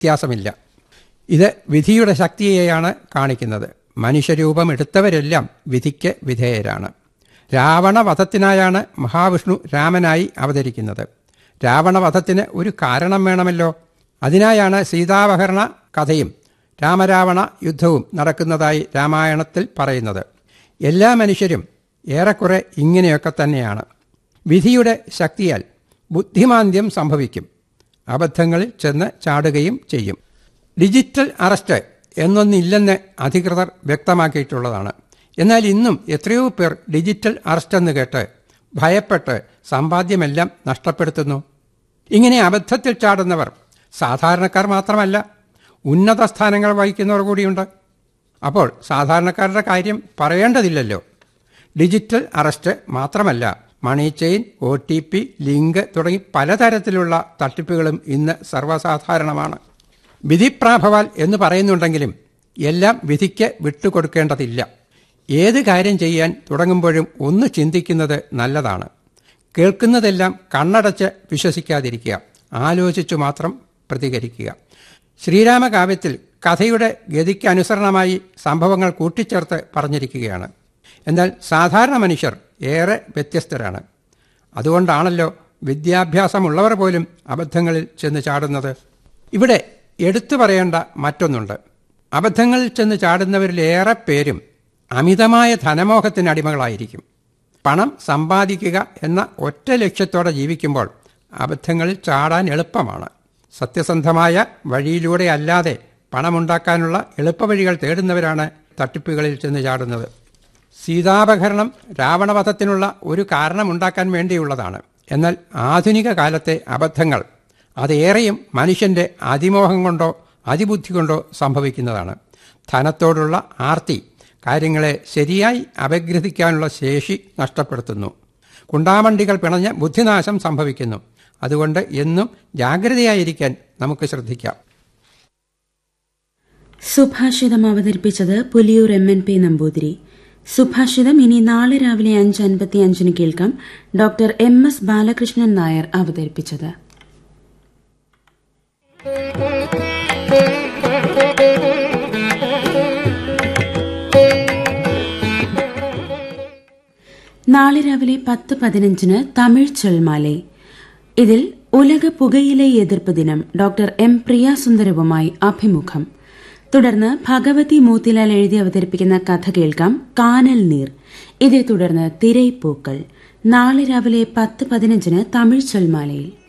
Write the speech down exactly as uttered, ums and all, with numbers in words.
വ്യത്യാസമില്ല. ഇത് വിധിയുടെ ശക്തിയെയാണ് കാണിക്കുന്നത്. മനുഷ്യരൂപം എടുത്തവരെല്ലാം വിധിക്ക് വിധേയരാണ്. രാവണവധത്തിനായാണ് മഹാവിഷ്ണു രാമനായി അവതരിക്കുന്നത്. രാവണവധത്തിന് ഒരു കാരണം വേണമല്ലോ. അതിനായാണ് സീതാപഹരണ കഥയും രാമരാവണ യുദ്ധവും നടക്കുന്നതായി രാമായണത്തിൽ പറയുന്നത്. എല്ലാ മനുഷ്യരും ഏറെക്കുറെ ഇങ്ങനെയൊക്കെ തന്നെയാണ്. വിധിയുടെ ശക്തിയാൽ ബുദ്ധിമാന്ദ്യം സംഭവിക്കും. അബദ്ധങ്ങളിൽ ചെന്ന് ചാടുകയും ചെയ്യും. ഡിജിറ്റൽ അറസ്റ്റ് എന്നൊന്നില്ലെന്ന് അധികൃതർ വ്യക്തമാക്കിയിട്ടുള്ളതാണ്. എന്നാൽ ഇന്നും എത്രയോ പേർ ഡിജിറ്റൽ അറസ്റ്റ് എന്ന് കേട്ട് ഭയപ്പെട്ട് സമ്പാദ്യമെല്ലാം നഷ്ടപ്പെടുത്തുന്നു. ഇങ്ങനെ അബദ്ധത്തിൽ ചാടുന്നവർ സാധാരണക്കാർ മാത്രമല്ല, ഉന്നത സ്ഥാനങ്ങൾ വഹിക്കുന്നവർ കൂടിയുണ്ട്. അപ്പോൾ സാധാരണക്കാരുടെ കാര്യം പറയേണ്ടതില്ലല്ലോ. ഡിജിറ്റൽ അറസ്റ്റ് മാത്രമല്ല, മണി chain, O T P, link തുടങ്ങി പലതരത്തിലുള്ള തട്ടിപ്പുകളും ഇന്ന് സർവ്വസാധാരണമാണ്. വിധിപ്രാഭവാൽ എന്ന് പറയുന്നുണ്ടെങ്കിലും എല്ലാം വിധിക്ക് വിട്ടുകൊടുക്കേണ്ടതില്ല. ഏത് കാര്യം ചെയ്യാൻ തുടങ്ങുമ്പോഴും ഒന്ന് ചിന്തിക്കുന്നത് നല്ലതാണ്. കേൾക്കുന്നതെല്ലാം കണ്ണടച്ച് വിശ്വസിക്കാതിരിക്കുക, ആലോചിച്ചു മാത്രം പ്രതികരിക്കുക. ശ്രീരാമകാവ്യത്തിൽ കഥയുടെ ഗതിക്ക് അനുസരണമായി സംഭവങ്ങൾ കൂട്ടിച്ചേർത്ത് പറഞ്ഞിരിക്കുകയാണ്. എന്നാൽ സാധാരണ മനുഷ്യർ ഏറെ വ്യത്യസ്തരാണ്. അതുകൊണ്ടാണല്ലോ വിദ്യാഭ്യാസമുള്ളവർ പോലും അബദ്ധങ്ങളിൽ ചെന്ന് ചാടുന്നത്. ഇവിടെ എടുത്തു പറയേണ്ട മറ്റൊന്നുണ്ട്. അബദ്ധങ്ങളിൽ ചെന്ന് ചാടുന്നവരിലേറെ പേരും അമിതമായ ധനമോഹത്തിന് അടിമകളായിരിക്കും. പണം സമ്പാദിക്കുക എന്ന ഒറ്റ ലക്ഷ്യത്തോടെ ജീവിക്കുമ്പോൾ അബദ്ധങ്ങളിൽ ചാടാൻ എളുപ്പമാണ്. സത്യസന്ധമായ വഴിയിലൂടെ അല്ലാതെ പണമുണ്ടാക്കാനുള്ള എളുപ്പവഴികൾ തേടുന്നവരാണ് തട്ടിപ്പുകളിൽ ചെന്ന് ചാടുന്നത്. സീതാപഹരണം രാവണവധത്തിനുള്ള ഒരു കാരണമുണ്ടാക്കാൻ വേണ്ടിയുള്ളതാണ്. എന്നാൽ ആധുനിക കാലത്തെ അബദ്ധങ്ങൾ അതേറെയും മനുഷ്യൻ്റെ അതിമോഹം കൊണ്ടോ അതിബുദ്ധി കൊണ്ടോ സംഭവിക്കുന്നതാണ്. ധനത്തോടുള്ള ആർത്തി കാര്യങ്ങളെ ശരിയായി അപഗ്രഥിക്കാനുള്ള ശേഷി നഷ്ടപ്പെടുത്തുന്നു. കുണ്ടാമണ്ടികൾ പിണഞ്ഞ് ബുദ്ധിനാശം സംഭവിക്കുന്നു. അതുകൊണ്ട് എന്നും ജാഗ്രതയായിരിക്കാൻ നമുക്ക് ശ്രദ്ധിക്കാം. സുഭാഷിതം അവതരിപ്പിച്ചത് Puliyur M N P Namboothiri. സുഭാഷിതം ഇനി നാളെ രാവിലെ അഞ്ച് അൻപത്തി അഞ്ചിന് കേൾക്കാം. Doctor M S Balakrishnan Nair അവതരിപ്പിച്ചത്. നാളെ രാവിലെ പത്ത് പതിനഞ്ചിന് തമിഴ് ചൊൽമാലെ. ഇതിൽ ഉലക പുകയിലെ എതിർപ്പ് ദിനം ഡോക്ടർ എം പ്രിയാസുന്ദരവുമായി അഭിമുഖം. തുടർന്ന് ഭഗവതി മോത്തിലാൽ എഴുതി അവതരിപ്പിക്കുന്ന കഥ കേൾക്കാം, കാനൽ നീർ. ഇതേ തുടർന്ന് തിരൈപ്പൂക്കൾ. നാളെ രാവിലെ പത്ത് പതിനഞ്ചിന് തമിഴ് ചൊൽമാലയിൽ.